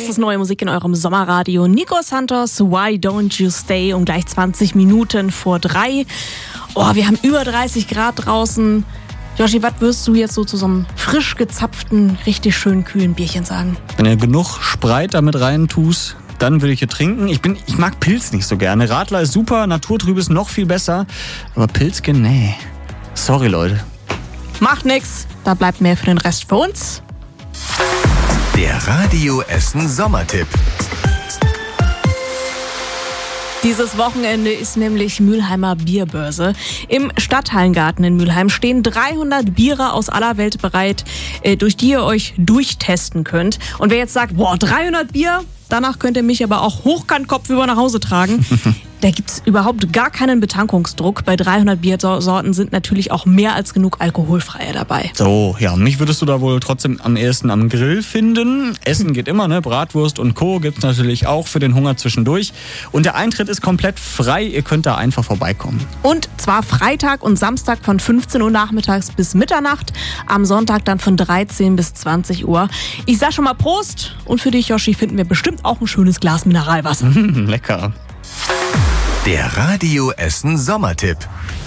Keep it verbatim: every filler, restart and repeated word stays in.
ist neue Musik in eurem Sommerradio. Nico Santos, Why Don't You Stay, um gleich zwanzig Minuten vor drei. Oh, wir haben über dreißig Grad draußen. Joshi, was wirst du jetzt so zu so einem frisch gezapften, richtig schön kühlen Bierchen sagen? Wenn du genug Spreit damit rein tust, dann würde ich hier trinken. Ich bin, ich mag Pilz nicht so gerne. Radler ist super, Naturtrübes noch viel besser. Aber Pilzchen, nee. Sorry, Leute. Macht nix, da bleibt mehr für den Rest für uns. Der Radio Essen Sommertipp. Dieses Wochenende ist nämlich Mülheimer Bierbörse. Im Stadthallengarten in Mülheim stehen dreihundert Biere aus aller Welt bereit, durch die ihr euch durchtesten könnt. Und wer jetzt sagt, boah, dreihundert Bier, danach könnt ihr mich aber auch hochkant kopfüber nach Hause tragen. Da gibt's überhaupt gar keinen Betankungsdruck. Bei dreihundert Biersorten sind natürlich auch mehr als genug alkoholfreie dabei. So, ja, mich würdest du da wohl trotzdem am ehesten am Grill finden. Essen geht immer, ne? Bratwurst und Co. gibt's natürlich auch für den Hunger zwischendurch. Und der Eintritt ist komplett frei. Ihr könnt da einfach vorbeikommen. Und zwar Freitag und Samstag von fünfzehn Uhr nachmittags bis Mitternacht. Am Sonntag dann von dreizehn bis zwanzig Uhr. Ich sag schon mal Prost. Und für dich, Joshi, finden wir bestimmt auch ein schönes Glas Mineralwasser. Lecker. Der Radio Essen Sommertipp.